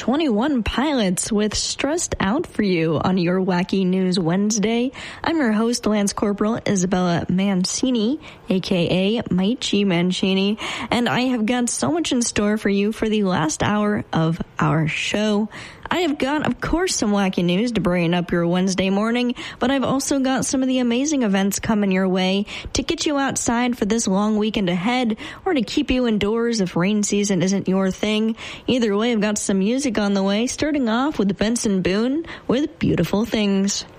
21 Pilots with Stressed Out for You on your Wacky News Wednesday. I'm your host, Lance Corporal Isabella Mancini, aka Maichi Mancini, and I have got so much in store for you for the last hour of our show. I have got, of course, some wacky news to brighten up your Wednesday morning, but I've also got some of the amazing events coming your way to get you outside for this long weekend ahead, or to keep you indoors if rain season isn't your thing. Either way, I've got some music on the way, starting off with Benson Boone with Beautiful Things.